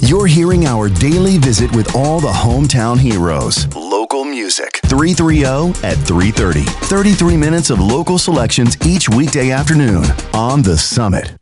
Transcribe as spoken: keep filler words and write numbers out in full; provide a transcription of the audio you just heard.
You're hearing our daily visit with all the hometown heroes. Local music. three thirty at three thirty. thirty-three minutes of local selections each weekday afternoon on The Summit.